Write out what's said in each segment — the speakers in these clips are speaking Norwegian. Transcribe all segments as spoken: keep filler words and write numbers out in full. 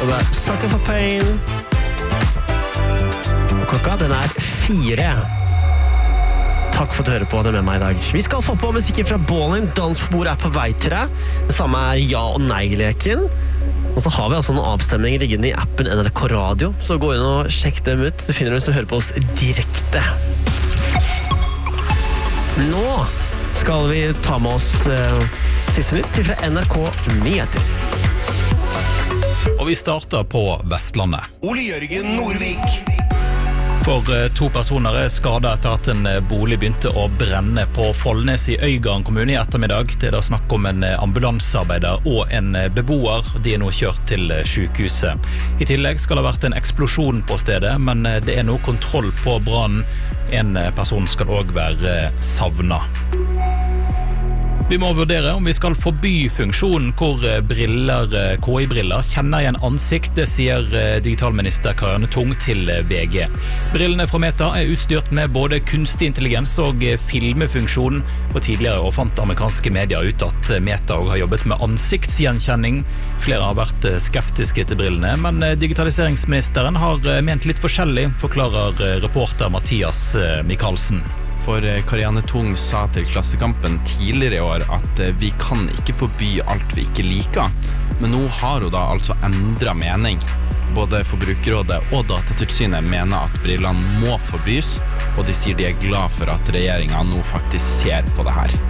Og det er Sucker for Pain. Og klokka, den er fire. Takk for at du hører på det med meg i dag. Vi skal få på musikken fra Ballin. Dans på bordet er på vei til deg. Det samme er ja- og nei-leken. Og så har vi altså noen avstemninger liggende i appen N R K Radio. Så gå inn og sjekk dem ut. Du finner dem hvis du hører på oss direkte. Nå skal vi ta med oss uh, siste nytt fra N R K Nyheter. Og vi starter på Vestlandet. Ole Jørgen Nordvik. For to personer er skadet etter at en bolig begynte å brenne på Follnes i Øygarden kommune i ettermiddag. Det er da snakk om en ambulansearbeider og en beboer. De er nå kjørt til sykehuset. I tillegg skal det ha vært en eksplosjon på stedet, men det er nå kontroll på brannen. En person skal også være savnet. Vi må vurdere om vi skal forby funksjonen hvor briller, K I-briller kjenner igjen ansikt, det sier digitalminister Karianne Tung til V G. Brillene fra Meta er utstyrt med både kunstig intelligens og filmefunksjon, og tidligere fant amerikanske medier ut at Meta også har jobbet med ansiktsgjenkjenning. Flere har vært skeptiske til brillene, men digitaliseringsministeren har ment litt forskjellig, forklarer reporter Mathias Michaelsen. For Karianne Tung sa til Klassekampen tidligere i år at vi kan ikke forby alt vi ikke liker, men nå har hun da altså endret mening. Både Forbrukerrådet og Datatilsynet mener at brillene må forbys, og de sier de er glad for at regjeringen nå faktisk ser på det her.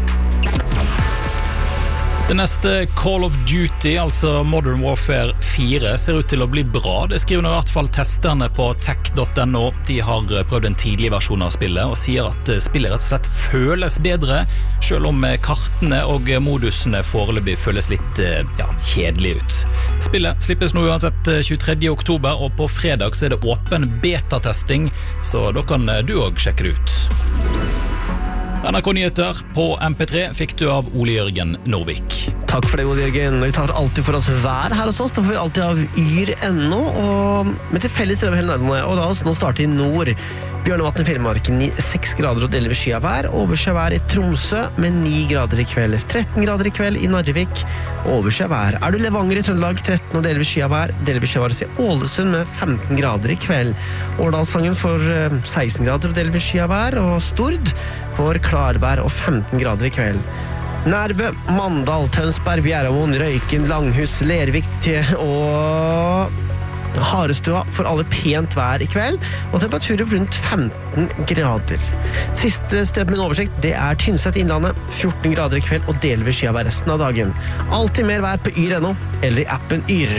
Det neste Call of Duty, altså Modern Warfare fire, ser ut til å bli bra. Det skriver nå i hvert fall testerne på tech dot N O. De har prøvd en tidlig versjon av spillet og sier at spillet rett og slett føles bedre, selv om kartene og modusene foreløpig føles litt ja, kjedelig ut. Spillet slippes nå uansett tjuetredje oktober, og på fredag så er det åpen beta-testing, så da kan du også sjekke det ut. N R K Nyheter på M P tre fikk du av Ole Jørgen Nordvik. Takk for det, Ole Jørgen. Vi tar alltid for oss vær her hos oss. Da får vi alltid av yr ennå, og med til felles strever hele Norge. Og da oss nå starter i nord. Bjørnevatn i Finnmarken, seks grader og delvis sky av vær. Overskyet vær i Tromsø med ni grader i kveld. tretten grader i kveld i Narvik. Overskyet vær. Er du Levanger i Trøndelag, tretten og delvis sky av vær. Delvis sky av vær i Ålesund med femten grader i kveld. Årdalssangen for seksten grader og delvis sky av vær. Og Stord for klarvær og femten grader i kveld. Nærbø, Mandal, Tønsberg, Bjæremoen, Røyken, Langhus, Lervik og Harestua for alle pent vær i kveld, og temperaturer rundt femten grader. Siste sted med en oversikt, det er Tynset i Innlandet, fjorten grader i kveld og delvis sky av vær resten av dagen. Alltid mer vær på yr punkt no eller i appen Yr.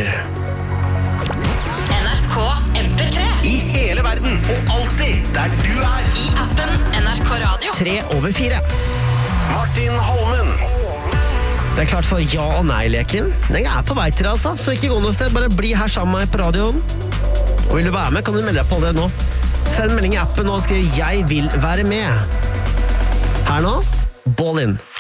N R K M P tre. I hele verden, og alltid der du er. I appen N R K Radio. Tre over fire. Martin Holmen. Det er klart for ja- og nei-leken. Den er på vei til deg, altså. Så ikke gå noe sted, bare bli her sammen med meg på radioen. Og vil du være med, kan du melde deg på det nå. Send melding i appen og skriv «Jeg vil være med». Her nå, Ballin.